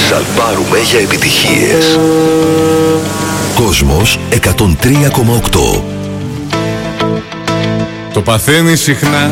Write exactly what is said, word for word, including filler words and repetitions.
Σαλπάρουμε για επιτυχίες. Κόσμος εκατόν τρία κόμμα οκτώ. Το παθαίνει συχνά